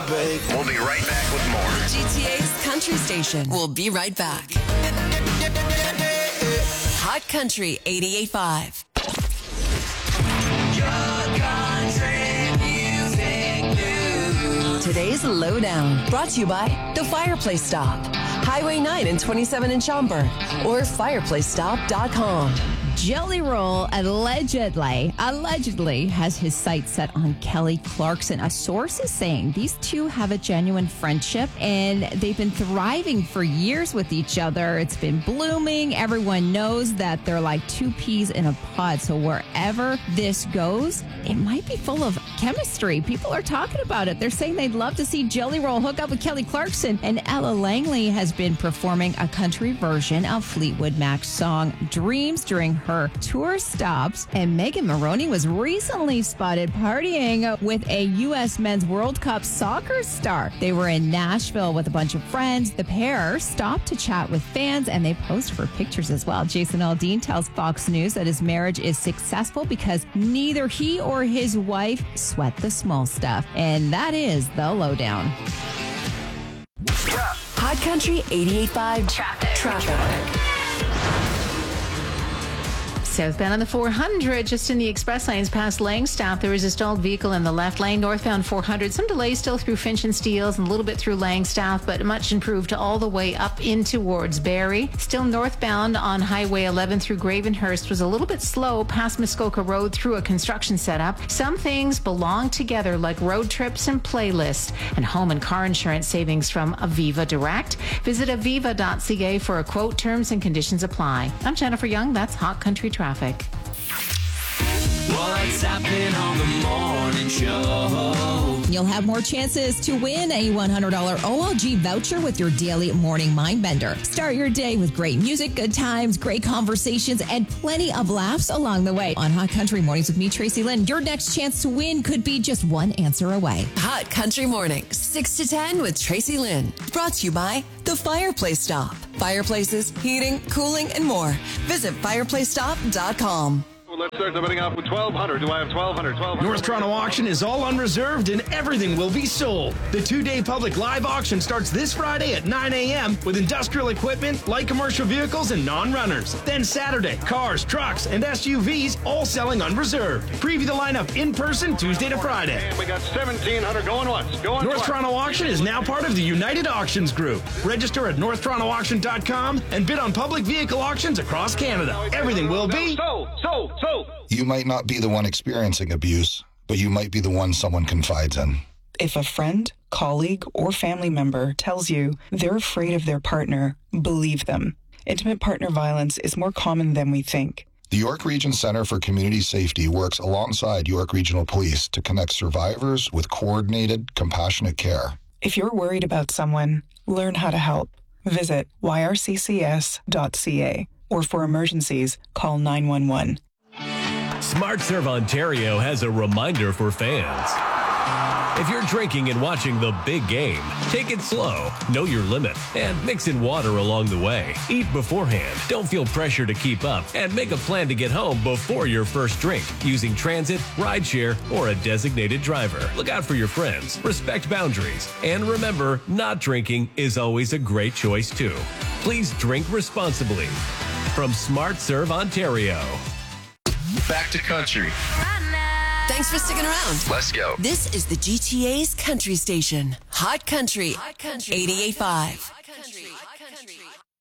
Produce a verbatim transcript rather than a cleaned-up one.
babe. We'll be right back with more. G T A's Country Station. We'll be right back. Hot Country eighty-eight point five. Today's Lowdown, brought to you by The Fireplace Stop, Highway nine and twenty-seven in Schaumburg, or fireplace stop dot com. Jelly Roll allegedly, allegedly has his sights set on Kelly Clarkson. A source is saying these two have a genuine friendship and they've been thriving for years with each other. It's been blooming. Everyone knows that they're like two peas in a pod. So wherever this goes, it might be full of chemistry. People are talking about it. They're saying they'd love to see Jelly Roll hook up with Kelly Clarkson. And Ella Langley has been performing a country version of Fleetwood Mac's song Dreams during her tour stops. And Megan Maroney was recently spotted partying with a U S Men's World Cup soccer star. They were in Nashville with a bunch of friends. The pair stopped to chat with fans and they posed for pictures as well. Jason Aldean tells Fox News that his marriage is successful because neither he or his wife sweat the small stuff. And that is the Lowdown. Hot Country eighty-eight point five Traffic. Traffic. Southbound on the four hundred, just in the express lanes past Langstaff, there is a stalled vehicle in the left lane. Northbound four hundred, some delays still through Finch and Steeles and a little bit through Langstaff, but much improved all the way up in towards Barrie. Still northbound on Highway eleven through Gravenhurst was a little bit slow past Muskoka Road through a construction setup. Some things belong together like road trips and playlists, and home and car insurance savings from Aviva Direct. Visit aviva dot c a for a quote. Terms and conditions apply. I'm Jennifer Young. That's Hot Country Traffic. What's happening on the morning show? You'll have more chances to win a one hundred dollars O L G voucher with your daily morning mind bender. Start your day with great music, good times, great conversations, and plenty of laughs along the way. On Hot Country Mornings with me, Tracy Lynn, your next chance to win could be just one answer away. Hot Country Mornings, six to ten with Tracy Lynn. Brought to you by The Fireplace Stop. Fireplaces, heating, cooling, and more. Visit fireplace stop dot com. Let's start the bidding off with twelve hundred. Do I have twelve hundred? twelve hundred. North Toronto Auction is all unreserved and everything will be sold. The two-day public live auction starts this Friday at nine a.m. with industrial equipment, light commercial vehicles, and non-runners. Then Saturday, cars, trucks, and S U Vs all selling unreserved. Preview the lineup in person Tuesday to Friday. And we got seventeen hundred going once. Going North twice. Toronto Auction is now part of the United Auctions Group. Register at north toronto auction dot com and bid on public vehicle auctions across Canada. Everything will be So, so, so. You might not be the one experiencing abuse, but you might be the one someone confides in. If a friend, colleague, or family member tells you they're afraid of their partner, believe them. Intimate partner violence is more common than we think. The York Region Center for Community Safety works alongside York Regional Police to connect survivors with coordinated, compassionate care. If you're worried about someone, learn how to help. Visit y r c c s dot c a or for emergencies, call nine one one. SmartServe Ontario has a reminder for fans. If you're drinking and watching the big game, take it slow, know your limit, and mix in water along the way. Eat beforehand, don't feel pressure to keep up, and make a plan to get home before your first drink using transit, rideshare, or a designated driver. Look out for your friends, respect boundaries, and remember, not drinking is always a great choice too. Please drink responsibly. From SmartServe Ontario. Back to country. Thanks for sticking around. Let's go. This is the G T A's Country Station. Hot Country, Hot Country. eighty-eight point five.